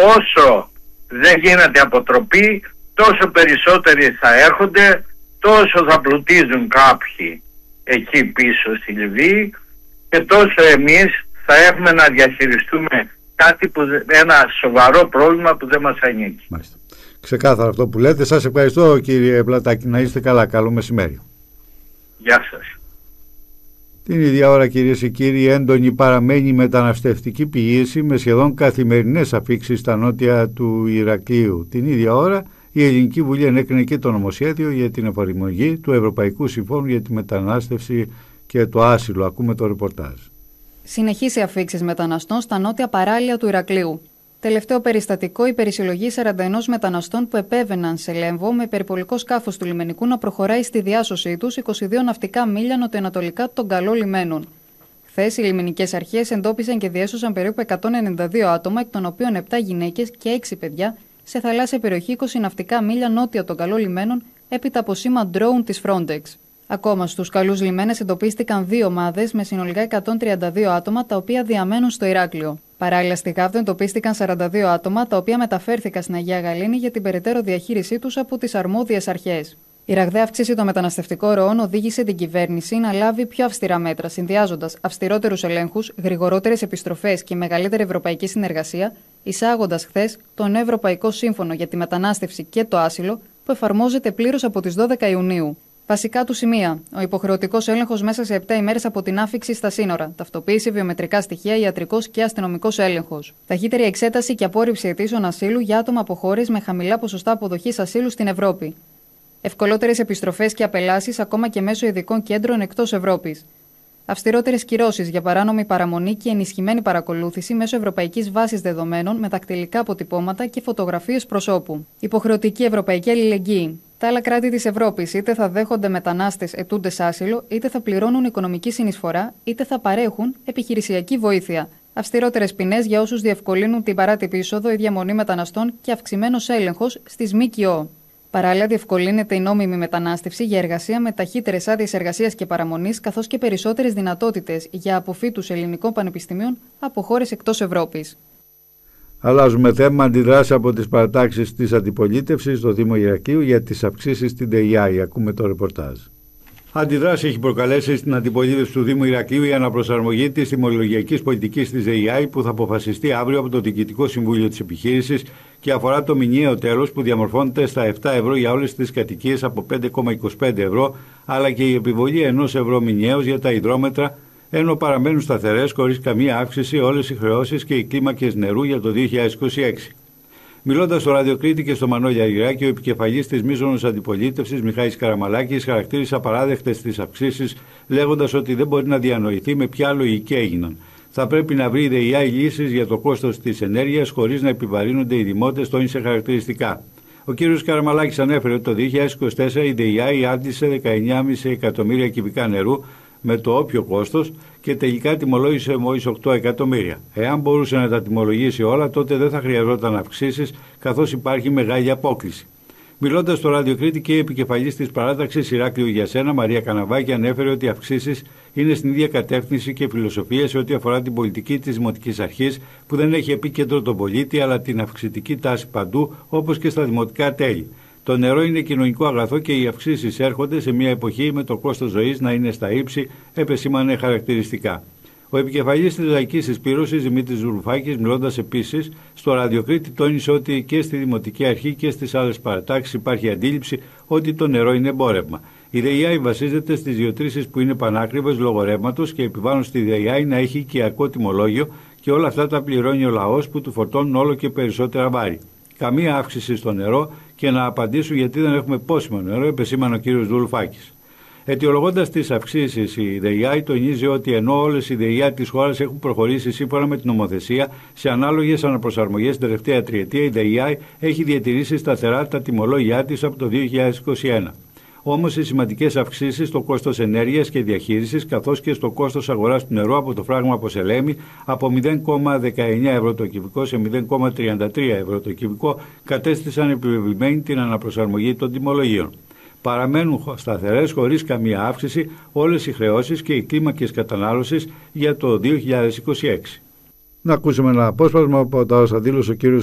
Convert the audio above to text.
όσο δεν γίνεται αποτροπή, τόσο περισσότεροι θα έρχονται, τόσο θα πλουτίζουν κάποιοι εκεί πίσω στη Λιβύη και τόσο εμείς θα έχουμε να διαχειριστούμε κάτι ένα σοβαρό πρόβλημα που δεν μας ανήκει. Μάλιστα. Ξεκάθαρα αυτό που λέτε. Σας ευχαριστώ, κύριε Πλατάκη. Να είστε καλά. Καλό μεσημέρι. Γεια σας. Την ίδια ώρα, κυρίες και κύριοι, έντονη παραμένει η μεταναστευτική πίεση με σχεδόν καθημερινές αφίξεις στα νότια του Ηρακλείου. Την ίδια ώρα η Ελληνική Βουλή ενέκρινε και το νομοσχέδιο για την εφαρμογή του Ευρωπαϊκού Συμφώνου για τη μετανάστευση και το άσυλο. Ακούμε το ρεπορτάζ. Συνεχίσει αφίξεις μεταναστών στα νότια παράλια του Ηρακλείου. Τελευταίο περιστατικό, η περισυλλογή 41 μεταναστών που επέβαιναν σε Λέμβο με περιπολικό σκάφος του λιμενικού να προχωράει στη διάσωσή τους 22 ναυτικά μίλια νοτιοανατολικά των Καλών Λιμένων. Χθες, οι λιμενικές αρχές εντόπισαν και διέσωσαν περίπου 192 άτομα, εκ των οποίων 7 γυναίκες και 6 παιδιά, σε θαλάσσια περιοχή 20 ναυτικά μίλια νότια των Καλών Λιμένων, έπειτα από σήμα drone της Frontex. Ακόμα στους Καλούς Λιμένες εντοπίστηκαν 2 ομάδες με συνολικά 132 άτομα, τα οποία διαμένουν στο Ηράκλειο. Παράλληλα, στη Γάβδο εντοπίστηκαν 42 άτομα, τα οποία μεταφέρθηκαν στην Αγία Γαλήνη για την περαιτέρω διαχείρισή τους από τις αρμόδιες αρχές. Η ραγδαία αύξηση των μεταναστευτικών ροών οδήγησε την κυβέρνηση να λάβει πιο αυστηρά μέτρα, συνδυάζοντας αυστηρότερους ελέγχους, γρηγορότερες επιστροφές και μεγαλύτερη ευρωπαϊκή συνεργασία, εισάγοντας χθες το νέο Ευρωπαϊκό Σύμφωνο για τη Μετανάστευση και το Άσυλο, που εφαρμόζεται πλήρως από τις 12 Ιουνίου. Βασικά του σημεία: ο υποχρεωτικός έλεγχος μέσα σε 7 ημέρες από την άφιξη στα σύνορα, ταυτοποίηση, βιομετρικά στοιχεία, ιατρικός και αστυνομικός έλεγχος. Ταχύτερη εξέταση και απόρριψη αιτήσεων ασύλου για άτομα από χώρες με χαμηλά ποσοστά αποδοχής ασύλου στην Ευρώπη. Ευκολότερες επιστροφές και απελάσεις ακόμα και μέσω ειδικών κέντρων εκτός Ευρώπης. Αυστηρότερες κυρώσεις για παράνομη παραμονή και ενισχυμένη παρακολούθηση μέσω ευρωπαϊκής βάσης δεδομένων με δακτυλικά αποτυπώματα και φωτογραφίες προσώπου. Υποχρεωτική ευρωπαϊκή αλληλεγγύη. Τα άλλα κράτη της Ευρώπης είτε θα δέχονται μετανάστες ετούντες άσυλο, είτε θα πληρώνουν οικονομική συνεισφορά, είτε θα παρέχουν επιχειρησιακή βοήθεια. Αυστηρότερες ποινές για όσους διευκολύνουν την παράτυπη είσοδο ή διαμονή μεταναστών και αυξημένος έλεγχος στις ΜΚΟ. Παράλληλα, διευκολύνεται η νόμιμη μετανάστευση για εργασία με ταχύτερες άδειες εργασίας και παραμονής, καθώς και περισσότερες δυνατότητες για αποφύτους ελληνικών πανεπιστημίων από χώρες εκτός Ευρώπης. Αλλάζουμε θέμα. Αντιδράσει από τις παρατάξεις της αντιπολίτευσης στο Δήμο Ηρακλείου για τις αυξήσεις στην ΔΕΙΑΗ. Ακούμε το ρεπορτάζ. Αντιδράσει έχει προκαλέσει στην αντιπολίτευση του Δήμου Ηρακλείου η αναπροσαρμογή της τιμολογιακής πολιτικής της ΔΕΙΑΗ που θα αποφασιστεί αύριο από το Διοικητικό Συμβούλιο της Επιχείρησης και αφορά το μηνιαίο τέλος που διαμορφώνεται στα 7 ευρώ για όλες τις κατοικίες από 5,25 ευρώ, αλλά και η επιβολή 1 ευρώ μηνιαίως για τα υδρόμετρα, ενώ παραμένουν σταθερές χωρίς καμία αύξηση όλες οι χρεώσεις και οι κλίμακες νερού για το 2026. Μιλώντας στο Ραδιοκρίτη και στο Μανώλη Αργυράκη, ο επικεφαλής της μείζωνος αντιπολίτευσης, Μιχάλης Καραμαλάκης, χαρακτήρισε απαράδεκτες τις αυξήσεις, λέγοντας ότι δεν μπορεί να διανοηθεί με ποια λογική έγιναν. Θα πρέπει να βρει η ΔΕΙΑΗ λύσεις για το κόστος της ενέργειας χωρίς να επιβαρύνονται οι δημότες, τόνισε χαρακτηριστικά. Ο κ. Καραμαλάκης ανέφερε ότι το 2024 η ΔΕΙΑΗ άντλησε 19,5 εκατομμύρια κυβικά νερού με το όποιο κόστος και τελικά τιμολόγησε μόλις 8 εκατομμύρια. Εάν μπορούσε να τα τιμολογήσει όλα, τότε δεν θα χρειαζόταν αυξήσεις, καθώς υπάρχει μεγάλη απόκλιση. Μιλώντας στο Ραδιοκρίτη και η επικεφαλής της παράταξης Ηράκλειο για Σένα, Μαρία Καναβάκη, ανέφερε ότι οι αυξήσεις είναι στην ίδια κατεύθυνση και φιλοσοφία σε ό,τι αφορά την πολιτική της Δημοτικής Αρχής, που δεν έχει επίκεντρο τον πολίτη, αλλά την αυξητική τάση παντού, όπως και στα δημοτικά τέλη. Το νερό είναι κοινωνικό αγαθό και οι αυξήσεις έρχονται σε μια εποχή με το κόστος ζωής να είναι στα ύψη, επεσήμανε χαρακτηριστικά. Ο επικεφαλής της Λαϊκής Συσπήρωσης, Δημήτρης Ζουρουφάκης, μιλώντας επίσης στο Ραδιοκρίτη, τόνισε ότι και στη Δημοτική Αρχή και στις άλλες παρατάξεις υπάρχει αντίληψη ότι το νερό είναι εμπόρευμα. Η ΔΕΙΑΗ βασίζεται στις διοτρήσεις που είναι πανάκριβες λόγω ρεύματος και επιβάλλουν στη ΔΕΙΑΗ να έχει οικιακό τιμολόγιο και όλα αυτά τα πληρώνει ο λαός που του φορτώνουν όλο και περισσότερα βάρη. Καμία αύξηση στο νερό και να απαντήσουν γιατί δεν έχουμε πόσιμο νερό, επεσήμανε ο κ. Ζουρουφάκης. Αιτιολογώντας τις αυξήσεις, η ΔΕΙΑΗ τονίζει ότι ενώ όλες οι ΔΕΙΑ της χώρας έχουν προχωρήσει σύμφωνα με την νομοθεσία σε ανάλογες αναπροσαρμογές την τελευταία τριετία, η ΔΕΙΑΗ έχει διατηρήσει σταθερά τα τιμολόγια της από το 2021. Όμως οι σημαντικές αυξήσεις στο κόστος ενέργειας και διαχείρισης, καθώς και στο κόστος αγοράς του νερού από το φράγμα Ποσελέμη από 0,19 ευρώ το κυβικό σε 0,33 ευρώ το κυβικό, κατέστησαν επιβεβαιωμένη την αναπροσαρμογή των τιμολογίων. Παραμένουν σταθερές χωρίς καμία αύξηση όλες οι χρεώσεις και οι κλίμακες κατανάλωσης για το 2026. Να ακούσουμε ένα απόσπασμα από τα όσα δήλωσε ο κ.